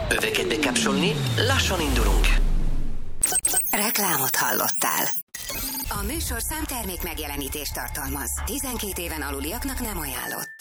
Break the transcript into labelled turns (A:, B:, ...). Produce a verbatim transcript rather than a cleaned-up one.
A: Öveket bekapcsolni, lassan indulunk.
B: Reklámot hallottál. A műsorszám termék megjelenítést tartalmaz. tizenkét éven aluliaknak nem ajánlott.